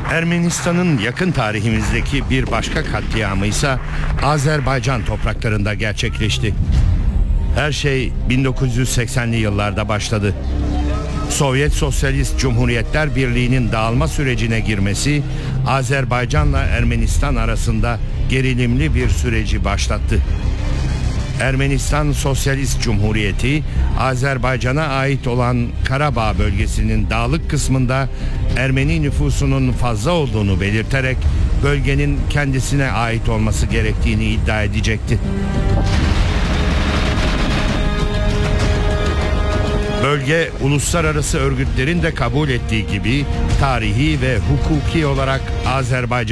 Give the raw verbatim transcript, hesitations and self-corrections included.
Ermenistan'ın yakın tarihimizdeki bir başka katliamı ise Azerbaycan topraklarında gerçekleşti. Her şey bin dokuz yüz seksenli yıllarda başladı. Sovyet Sosyalist Cumhuriyetler Birliği'nin dağılma sürecine girmesi Azerbaycan'la Ermenistan arasında gerilimli bir süreci başlattı. Ermenistan Sosyalist Cumhuriyeti, Azerbaycan'a ait olan Karabağ bölgesinin dağlık kısmında Ermeni nüfusunun fazla olduğunu belirterek bölgenin kendisine ait olması gerektiğini iddia edecekti. Bölge, uluslararası örgütlerin de kabul ettiği gibi tarihi ve hukuki olarak Azerbaycan